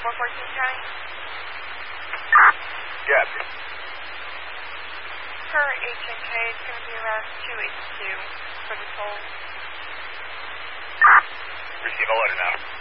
414 County? Yes. Per H&K, it's going to be around 282 for the toll. Receive a letter now.